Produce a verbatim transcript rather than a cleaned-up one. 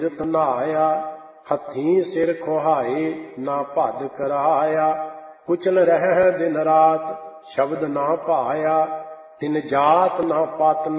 ਤਿਰਤ ਨਹਾਇਆ, ਹੱਥੀਂ ਸਿਰ ਖੁਹਾਏ ਨਾ ਭੱਦ ਕਰਾਇਆ। ਕੁਚਲ ਰਹਿ ਦਿਨ ਰਾਤ ਸ਼ਬਦ ਨਾ ਭਾਇਆ, ਤਿਨ ਜਾਤ ਨਾ ਪਤ